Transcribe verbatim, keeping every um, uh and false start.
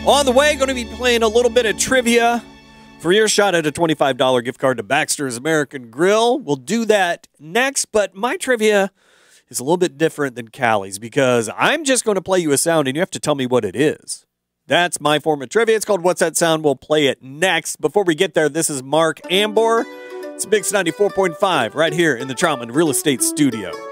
On the way, going to be playing a little bit of trivia for your shot at a twenty-five dollar gift card to Baxter's American Grill. We'll do that next, but my trivia is a little bit different than Callie's because I'm just going to play you a sound and you have to tell me what it is. That's my form of trivia. It's called What's That Sound? We'll play it next. Before we get there, this is Mark Ambor. It's Mix ninety-four point five right here in the Trautman Real Estate Studio.